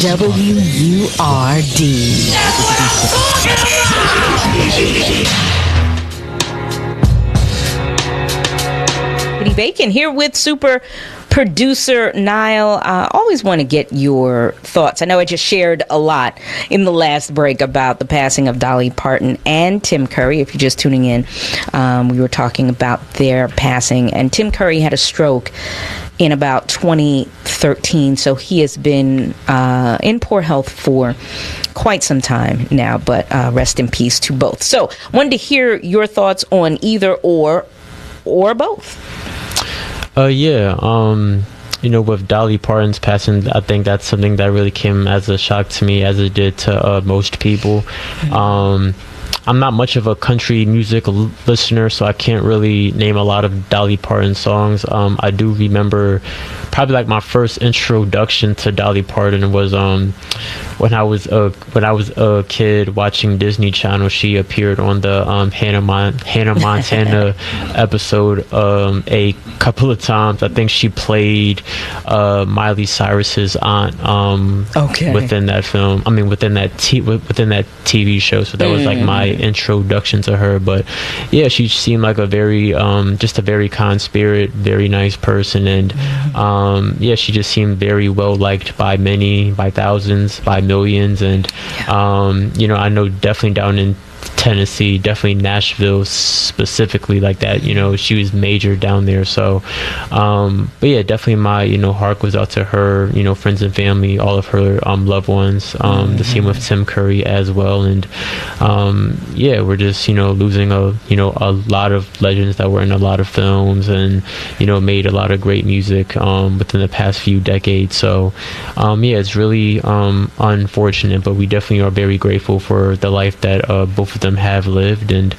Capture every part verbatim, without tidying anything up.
W U R D. Bacon here with super producer Niall. I uh, always want to get your thoughts. I know I just shared a lot in the last break about the passing of Dolly Parton and Tim Curry. If you're just tuning in, um, we were talking about their passing, and Tim Curry had a stroke in about twenty thirteen, so he has been uh, in poor health for quite some time now, but uh, rest in peace to both. So wanted to hear your thoughts on either or or both. Uh, yeah, um, you know, with Dolly Parton's passing, I think that's something that really came as a shock to me, as it did to uh, most people. Mm-hmm. Um, I'm not much of a country music l- listener, so I can't really name a lot of Dolly Parton songs. Um, I do remember probably like my first introduction to Dolly Parton was um, when I was a when I was a kid watching Disney Channel. She appeared on the um, Hannah Mon- Hannah Montana episode um, a couple of times. I think she played uh, Miley Cyrus's aunt um, okay. within that film. I mean, within that t- within that T V show. So that mm. was like my introduction to her. But yeah, she seemed like a very um, just a very kind spirit, very nice person, and um, yeah, she just seemed very well liked by many, by thousands, by millions. And um, you know, I know definitely down in Tennessee, definitely Nashville specifically, like that, you know, she was major down there. So um but yeah, definitely my, you know, heart goes out to her, you know, friends and family, all of her um loved ones. um mm-hmm. The same with Tim Curry as well. And um yeah, we're just, you know, losing a you know a lot of legends that were in a lot of films and, you know, made a lot of great music um within the past few decades. So um yeah, it's really um unfortunate, but we definitely are very grateful for the life that uh both of them have lived. And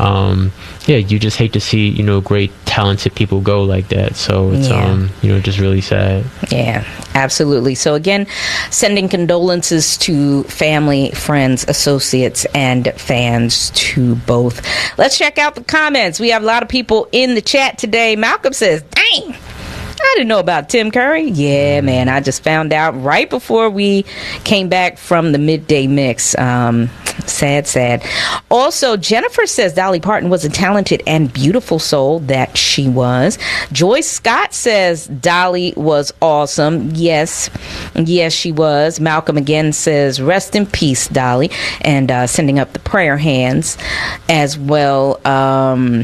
um yeah, you just hate to see, you know, great talented people go like that. So it's yeah. um you know, just really sad. Yeah, absolutely. So again, sending condolences to family, friends, associates, and fans to both. Let's check out the comments. We have a lot of people in the chat today. Malcolm says, dang, I didn't know about Tim Curry. Yeah, man, I just found out right before we came back from the midday mix. Um, sad, sad. Also, Jennifer says Dolly Parton was a talented and beautiful soul that she was. Joyce Scott says Dolly was awesome. Yes, yes, she was. Malcolm again says rest in peace, Dolly, and uh, sending up the prayer hands as well. Um...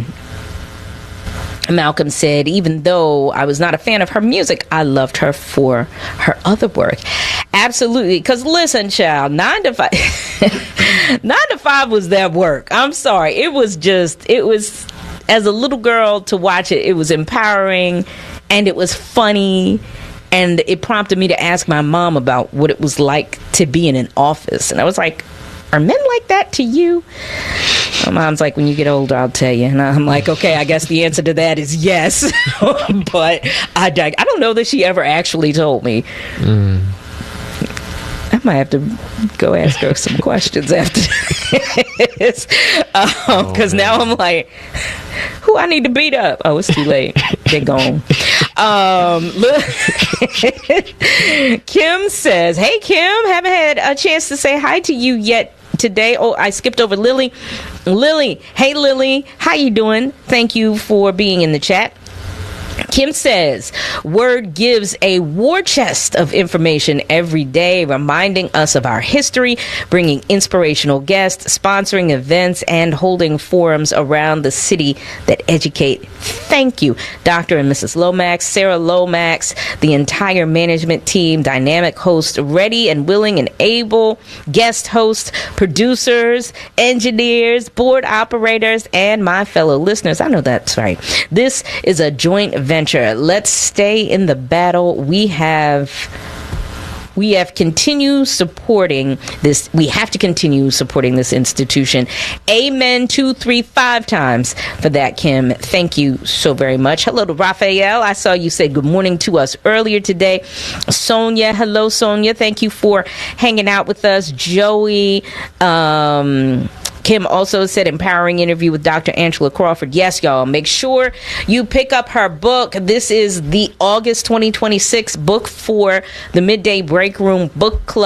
Malcolm said, even though I was not a fan of her music, I loved her for her other work. Absolutely. Because listen, child, nine to five, nine to five was that work. I'm sorry. It was just, it was, as a little girl to watch it, it was empowering and it was funny. And it prompted me to ask my mom about what it was like to be in an office. And I was like, are men like that to you? My mom's like, when you get older, I'll tell you. And I'm like, okay, I guess the answer to that is yes. But I, I don't know that she ever actually told me. Mm. I might have to go ask her some questions after this. Because um, oh, now I'm like, who I need to beat up? Oh, it's too late. They're gone. Um, look, Kim says, hey, Kim, haven't had a chance to say hi to you yet today. Oh, I skipped over Lily. Lily, hey, Lily, how you doing? Thank you for being in the chat. Kim says, Word gives a war chest of information every day, reminding us of our history, bringing inspirational guests, sponsoring events, and holding forums around the city that educate. Thank you, Doctor and Missus Lomax, Sarah Lomax, the entire management team, dynamic host, ready and willing and able, guest hosts, producers, engineers, board operators, and my fellow listeners. I know that's right. This is a joint venture. Let's stay in the battle. We have we have continued supporting this. We have to continue supporting this institution. Amen. Two, three, five times for that, Kim. Thank you so very much. Hello to Raphael. I saw you say good morning to us earlier today. Sonia. Hello, Sonia. Thank you for hanging out with us. Joey. Um... Kim also said empowering interview with Doctor Angela Crawford. Yes, y'all, make sure you pick up her book. This is the August twenty twenty-six book for the Midday Break Room Book Club.